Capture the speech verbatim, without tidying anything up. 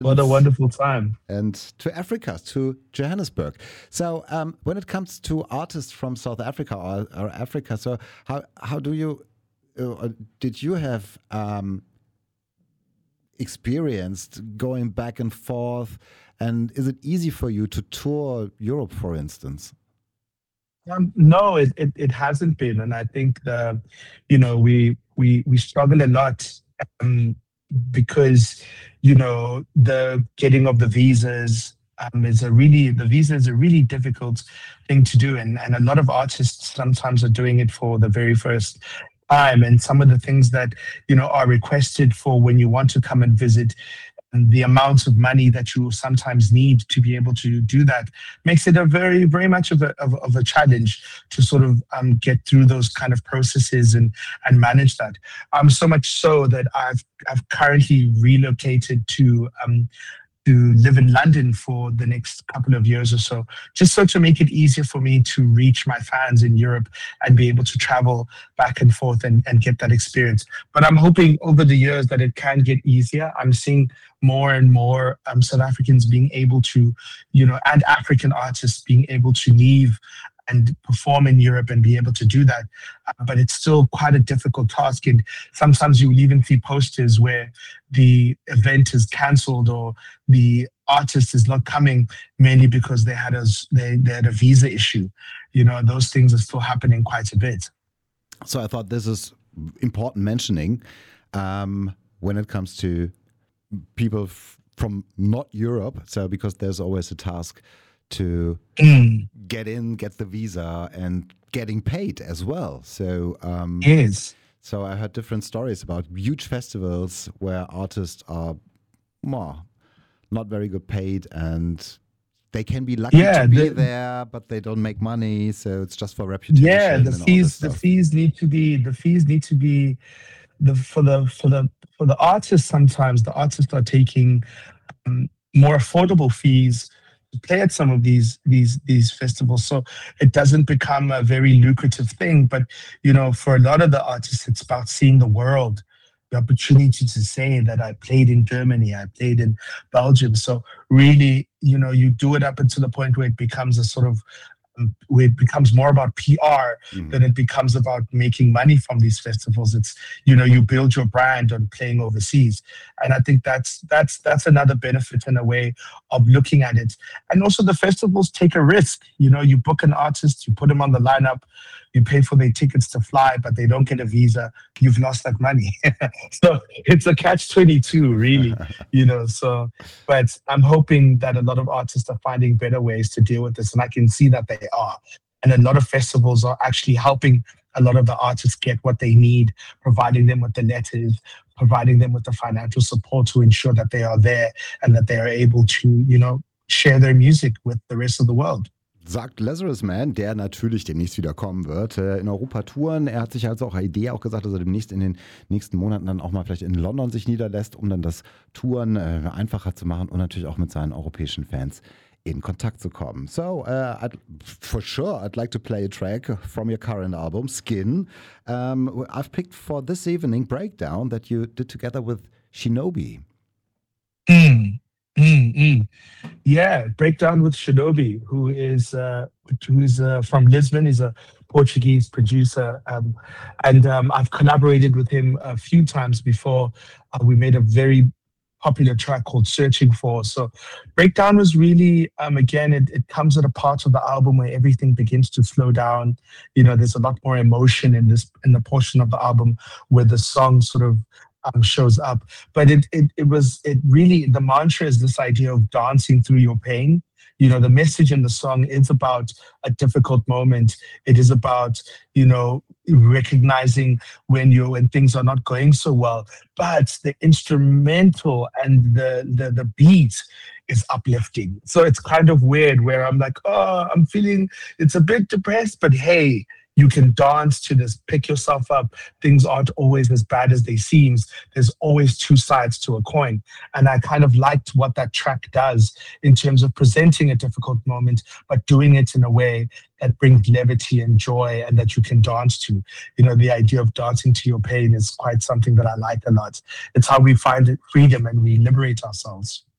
What a wonderful time. And to Africa, to Johannesburg. So um, when it comes to artists from South Africa or, or Africa, so how how do you uh, did you have um, experienced going back and forth, and is it easy for you to tour Europe, for instance? Um, no, it, it it hasn't been, and I think the, you know, we we we struggle a lot. Um, because you know the getting of the visas um, is a really the visa is a really difficult thing to do, and and a lot of artists sometimes are doing it for the very first time, and some of the things that you know are requested for when you want to come and visit, and the amount of money that you sometimes need to be able to do that makes it a very, very much of a, of, of a challenge to sort of um, get through those kind of processes and and manage that. Um, so much so that I've I've currently relocated to um, to live in London for the next couple of years or so, just so to make it easier for me to reach my fans in Europe and be able to travel back and forth and, and get that experience. But I'm hoping over the years that it can get easier. I'm seeing more and more um, South Africans being able to, you know, and African artists being able to leave and perform in Europe and be able to do that. Uh, but it's still quite a difficult task. And sometimes you will even see posters where the event is cancelled or the artist is not coming mainly because they had a, they, they had a visa issue. You know, those things are still happening quite a bit. So I thought this is important mentioning um, when it comes to people f- from not Europe. So because there's always a task to mm. get in, get the visa, and getting paid as well. So um, yes. So I heard different stories about huge festivals where artists are more not very good paid, and they can be lucky yeah, to be the, there, but they don't make money. So it's just for reputation. Yeah, the fees, the fees need to be the fees need to be the for the for the for the artists. Sometimes the artists are taking um, more affordable fees to play at some of these these these festivals, so it doesn't become a very lucrative thing. But you know, for a lot of the artists, it's about seeing the world, the opportunity to say that I played in Germany, I played in Belgium. So really, you know, you do it up until the point where it becomes a sort of um, where it becomes more about P R mm-hmm. than it becomes about making money from these festivals. It's, you know, you build your brand on playing overseas. And I think that's that's that's another benefit in a way of looking at it. And also the festivals take a risk. You know, you book an artist, you put them on the lineup, you pay for their tickets to fly, but they don't get a visa. You've lost that money. So it's a catch twenty-two, really, you know. So, but I'm hoping that a lot of artists are finding better ways to deal with this, and I can see that they are. And a lot of festivals are actually helping a lot of the artists get what they need, providing them with the letters, providing them with the financial support to ensure that they are there and that they are able to, you know, share their music with the rest of the world. Sagt Lazarus Man, der natürlich demnächst wieder kommen wird, in Europa touren. Er hat sich also auch eine Idee auch gesagt, dass er demnächst in den nächsten Monaten dann auch mal vielleicht in London sich niederlässt, um dann das Touren äh, einfacher zu machen und natürlich auch mit seinen europäischen Fans in Kontakt zu kommen. So, uh, I'd, for sure, I'd like to play a track from your current album, Skin. Um, I've picked for this evening Breakdown that you did together with Shinobi. Mm. Mm, mm. Yeah, Breakdown with Shinobi, who is uh, who is uh, from Lisbon. He's a Portuguese producer, um, and um, I've collaborated with him a few times before. Uh, we made a very popular track called Searching For. So Breakdown was really, um, again, it, it comes at a part of the album where everything begins to slow down. You know, there's a lot more emotion in this in the portion of the album where the song sort of Um, shows up. But it, it it was it really the mantra is this idea of dancing through your pain. You know, the message in the song is about a difficult moment. It is about, you know, recognizing when you when things are not going so well. But the instrumental and the the the beat is uplifting. So it's kind of weird where I'm like, oh, I'm feeling it's a bit depressed, but hey, you can dance to this, pick yourself up. Things aren't always as bad as they seem. There's always two sides to a coin. And I kind of liked what that track does in terms of presenting a difficult moment, but doing it in a way that brings levity and joy and that you can dance to. You know, the idea of dancing to your pain is quite something that I like a lot. It's how we find freedom and we liberate ourselves.